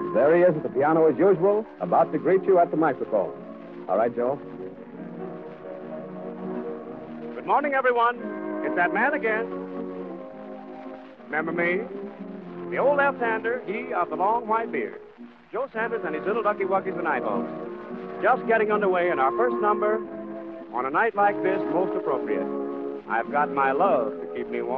There he is at the piano as usual, about to greet you at the microphone. All right, Joe. Good morning, everyone. It's that man again. Remember me? The old left-hander, he of the long white beard. Joe Sanders and his little ducky wuckies and eyeballs. Just getting underway in our first number on a night like this, most appropriate. I've got my love to keep me warm.